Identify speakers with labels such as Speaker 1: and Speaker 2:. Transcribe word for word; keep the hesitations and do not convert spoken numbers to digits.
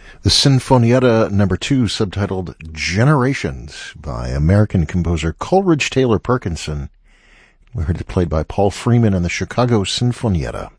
Speaker 1: The Sinfonietta number two, subtitled Generations, by American composer Coleridge Taylor Perkinson. We heard it played by Paul Freeman and the Chicago Sinfonietta.